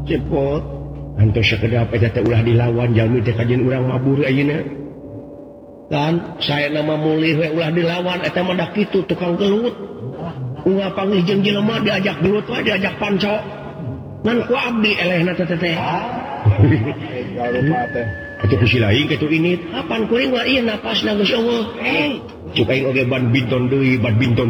cepot antos sekedap eta teh ulah dilawan jalmi teh kajian urang mabur ayeuna kan saya nama mulih we ulah dilawan eta mah da kitu tukang gelut ulah panggih jeung jelema diajak gelut wae diajak panco ngan ku abdi elehna teh teh atuh ku silaing kitu ini kapan kuring mah ieu napasna geus eueuh cuk aing oge badminton deui badminton